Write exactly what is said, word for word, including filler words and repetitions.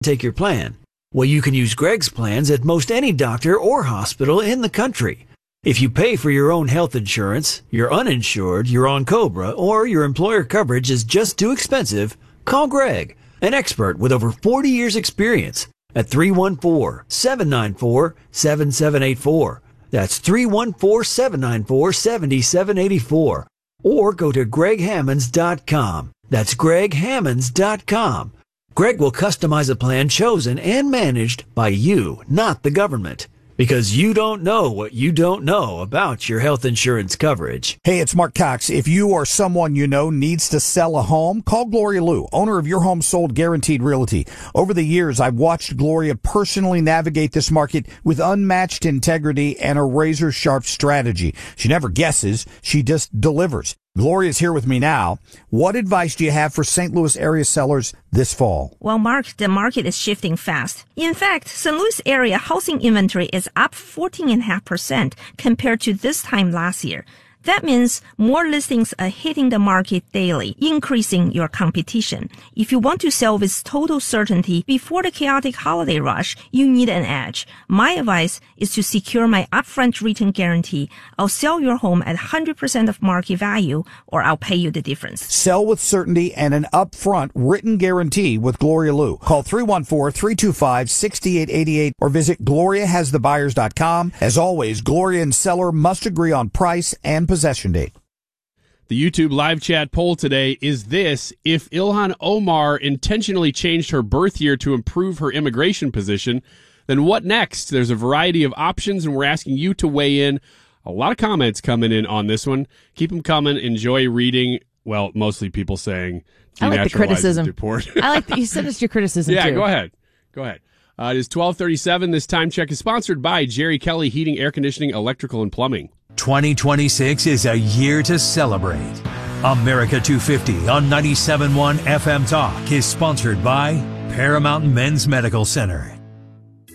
take your plan? Well, you can use Greg's plans at most any doctor or hospital in the country. If you pay for your own health insurance, you're uninsured, you're on COBRA, or your employer coverage is just too expensive, call Greg, an expert with over forty years experience, at three one four, seven nine four, seven seven eight four. That's three one four, seven nine four, seven seven eight four. Or go to greg hammonds dot com. That's greg hammonds dot com. Greg will customize a plan chosen and managed by you, not the government. Because you don't know what you don't know about your health insurance coverage. Hey, it's Mark Cox. If you or someone you know needs to sell a home, call Gloria Liu, owner of Your Home Sold Guaranteed Realty. Over the years, I've watched Gloria personally navigate this market with unmatched integrity and a razor-sharp strategy. She never guesses, she just delivers. Gloria's here with me now. What advice do you have for Saint Louis area sellers this fall? Well, Mark, the market is shifting fast. In fact, Saint Louis area housing inventory is up fourteen point five percent compared to this time last year. That means more listings are hitting the market daily, increasing your competition. If you want to sell with total certainty before the chaotic holiday rush, you need an edge. My advice is to secure my upfront written guarantee. I'll sell your home at one hundred percent of market value, or I'll pay you the difference. Sell with certainty and an upfront written guarantee with Gloria Liu. Call three one four, three two five, six eight eight eight or visit gloria has the buyers dot com. As always, Gloria and seller must agree on price and possession date. The YouTube live chat poll today is this: if Ilhan Omar intentionally changed her birth year to improve her immigration position, then what next? There's a variety of options, and we're asking you to weigh in. A lot of comments coming in on this one. Keep them coming. Enjoy reading. Well, mostly people saying I like the criticism. Deport. I like that you sent us your criticism, yeah, too. go ahead. Go ahead. Uh, it is twelve thirty-seven. This time check is sponsored by Jerry Kelly Heating, Air Conditioning, Electrical, and Plumbing. twenty twenty-six is a year to celebrate. America two fifty on ninety-seven point one F M Talk is sponsored by Paramount Men's Medical Center.